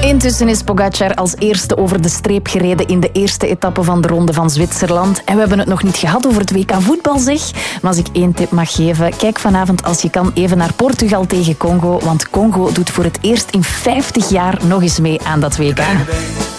Intussen is Pogacar als eerste over de streep gereden in de eerste etappe van de Ronde van Zwitserland. En we hebben het nog niet gehad over het WK voetbal, zeg. Maar als ik één tip mag geven, kijk vanavond als je kan even naar Portugal tegen Congo. Want Congo doet voor het eerst in 50 jaar nog eens mee aan dat WK.